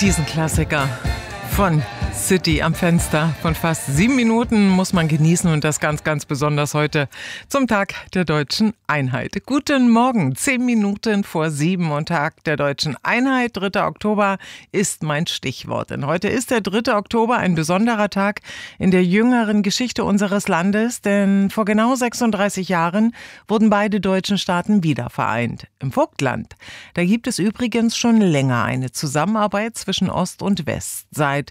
Diesen Klassiker von City am Fenster von fast 7 Minuten muss man genießen und das ganz, ganz besonders heute zum Tag der Deutschen Einheit. Guten Morgen, 10 Minuten vor 7 und Tag der Deutschen Einheit. 3. Oktober ist mein Stichwort. Denn heute ist der 3. Oktober ein besonderer Tag in der jüngeren Geschichte unseres Landes, denn vor genau 36 Jahren wurden beide deutschen Staaten wieder vereint. Im Vogtland. Da gibt es übrigens schon länger eine Zusammenarbeit zwischen Ost und West. Seit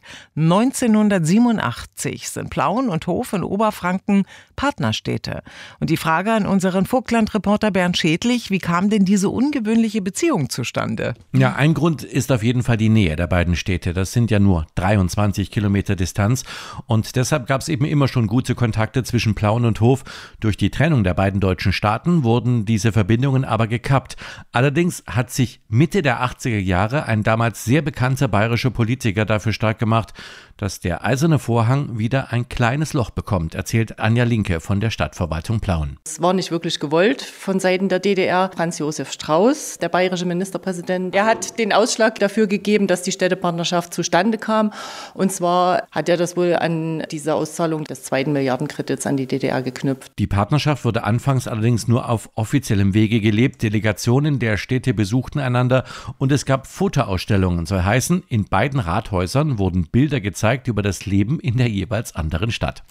1987 sind Plauen und Hof in Oberfranken Partnerstädte. Und die Frage an unseren Vogtland-Reporter Bernd Schädlich, wie kam denn diese ungewöhnliche Beziehung zustande? Ja, ein Grund ist auf jeden Fall die Nähe der beiden Städte. Das sind ja nur 23 Kilometer Distanz. Und deshalb gab es eben immer schon gute Kontakte zwischen Plauen und Hof. Durch die Trennung der beiden deutschen Staaten wurden diese Verbindungen aber gekappt. Allerdings hat sich Mitte der 80er Jahre ein damals sehr bekannter bayerischer Politiker dafür stark gemacht, dass der eiserne Vorhang wieder ein kleines Loch bekommt, erzählt Anja Linke von der Stadtverwaltung Plauen. Es war nicht wirklich gewollt von Seiten der DDR. Franz Josef Strauß, der bayerische Ministerpräsident, er hat den Ausschlag dafür gegeben, dass die Städtepartnerschaft zustande kam. Und zwar hat er das wohl an diese Auszahlung des 2. Milliardenkredits an die DDR geknüpft. Die Partnerschaft wurde anfangs allerdings nur auf offiziellem Wege gelebt. Delegationen der Städte besuchten einander und es gab Fotoausstellungen. Soll heißen, in beiden Rathäusern wurden Bilder gezeigt über das Leben in der jeweils anderen Stadt.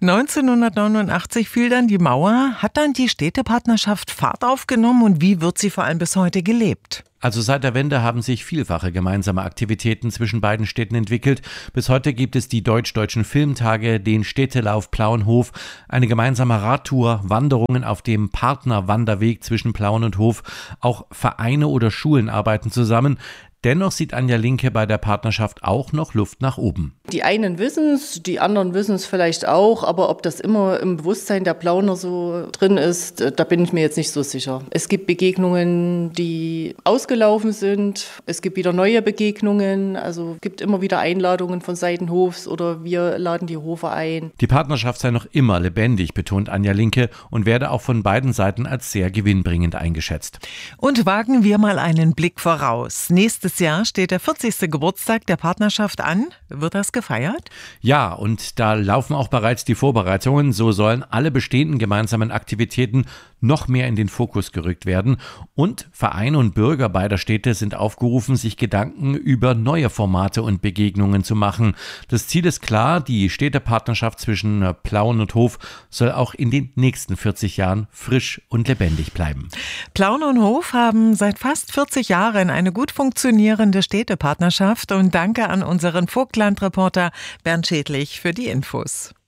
1989 fiel dann die Mauer. Hat dann die Städtepartnerschaft Fahrt aufgenommen und wie wird sie vor allem bis heute gelebt? Also seit der Wende haben sich vielfache gemeinsame Aktivitäten zwischen beiden Städten entwickelt. Bis heute gibt es die Deutsch-Deutschen Filmtage, den Städtelauf Plauen-Hof, eine gemeinsame Radtour, Wanderungen auf dem Partnerwanderweg zwischen Plauen und Hof. Auch Vereine oder Schulen arbeiten zusammen. Dennoch sieht Anja Linke bei der Partnerschaft auch noch Luft nach oben. Die einen wissen es, die anderen wissen es vielleicht auch, aber ob das immer im Bewusstsein der Plauner so drin ist, da bin ich mir jetzt nicht so sicher. Es gibt Begegnungen, die ausgelaufen sind, es gibt wieder neue Begegnungen, also es gibt immer wieder Einladungen von Seiten Hofs oder wir laden die Hofe ein. Die Partnerschaft sei noch immer lebendig, betont Anja Linke und werde auch von beiden Seiten als sehr gewinnbringend eingeschätzt. Und wagen wir mal einen Blick voraus. Nächstes Jahr steht der 40. Geburtstag der Partnerschaft an. Wird das gefeiert? Ja, und da laufen auch bereits die Vorbereitungen. So sollen alle bestehenden gemeinsamen Aktivitäten noch mehr in den Fokus gerückt werden. Und Vereine und Bürger beider Städte sind aufgerufen, sich Gedanken über neue Formate und Begegnungen zu machen. Das Ziel ist klar, die Städtepartnerschaft zwischen Plauen und Hof soll auch in den nächsten 40 Jahren frisch und lebendig bleiben. Plauen und Hof haben seit fast 40 Jahren eine gut funktionierende Städtepartnerschaft und danke an unseren Vogtland-Reporter Bernd Schädlich für die Infos.